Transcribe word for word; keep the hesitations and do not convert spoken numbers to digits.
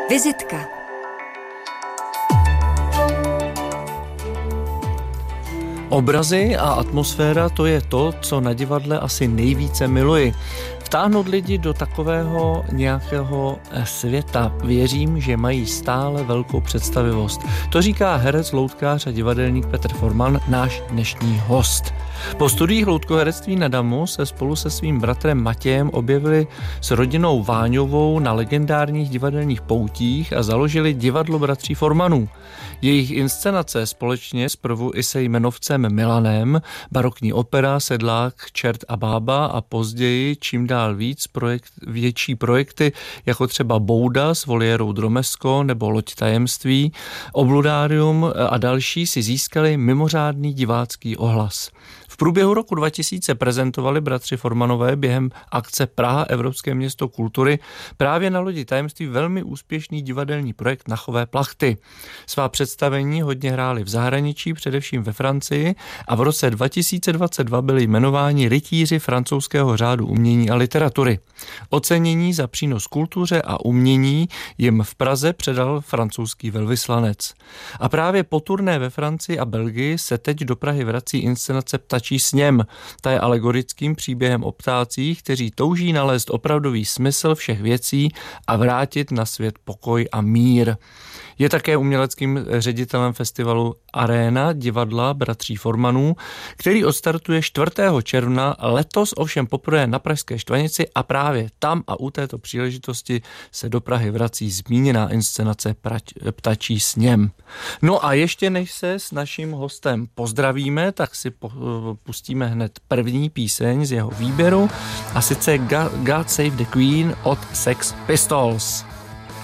Vizitka. Obrazy a atmosféra, to je to, co na divadle asi nejvíce miluji. Vtáhnout lidi do takového nějakého světa. Věřím, že mají stále velkou představivost. To říká herec, loutkář a divadelník Petr Forman, náš dnešní host. Po studiích loutkoherectví na Damu se spolu se svým bratrem Matějem objevili s rodinou Váňovou na legendárních divadelních poutích a založili divadlo bratří Formanů. Jejich inscenace společně zprvu i se jmenovcem Milanem, barokní opera, Sedlák, Čert a bába a později čím dál víc projekt, větší projekty, jako třeba Bouda s voliérou Dromesko nebo Loď tajemství, Obludárium a další si získali mimořádný divácký ohlas. V průběhu roku dva tisíce prezentovali bratři Formanové během akce Praha Evropské město kultury právě na Lodi tajemství velmi úspěšný divadelní projekt Nachové plachty. Svá představení hodně hráli v zahraničí, především ve Francii, a v roce dva tisíce dvacet dva byli jmenováni rytíři francouzského řádu umění a literatury. Ocenění za přínos kultuře a umění jim v Praze předal francouzský velvyslanec. A právě po turné ve Francii a Belgii se teď do Prahy vrací inscenace Ptačí sněm. Ta je alegorickým příběhem o ptácích, kteří touží nalézt opravdový smysl všech věcí a vrátit na svět pokoj a mír. Je také uměleckým ředitelem festivalu Aréna divadla bratří Formanů, který odstartuje čtvrtého června, letos ovšem poprvé na Pražské Štvanici, a právě tam a u této příležitosti se do Prahy vrací zmíněná inscenace Ptačí sněm. No a ještě než se s naším hostem pozdravíme, tak si pustíme hned první píseň z jeho výběru, a sice God Save the Queen od Sex Pistols.